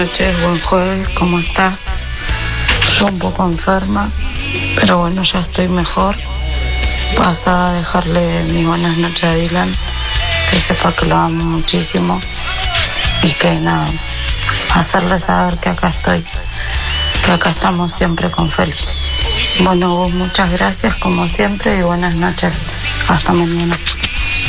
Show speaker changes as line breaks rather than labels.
noches, buen jueves, ¿cómo estás? Yo un poco enferma, pero bueno, ya estoy mejor. Pasaba a dejarle mis buenas noches a Dylan, que sepa que lo amo muchísimo y que nada, hacerle saber que acá estoy, que acá estamos siempre con Feli. Bueno, vos muchas gracias como siempre y buenas noches. Hasta mañana.